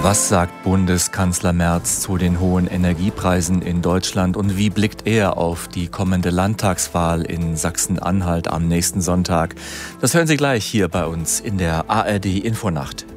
Was sagt Bundeskanzler Merz zu den hohen Energiepreisen in Deutschland und wie blickt er auf die kommende Landtagswahl in Sachsen-Anhalt am nächsten Sonntag? Das hören Sie gleich hier bei uns in der ARD Infonacht.